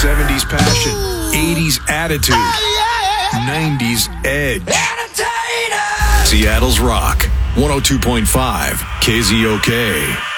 70s passion, 80s attitude, 90s edge. Seattle's Rock, 102.5 KZOK.